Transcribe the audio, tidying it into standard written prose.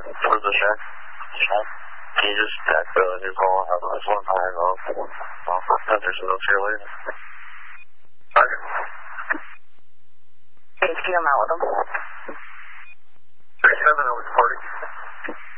Where's the shack? Can you just stack the new call and have this one high off? I'll do some notes here later. Alright. HQ, I'm out with them. 37, I was party.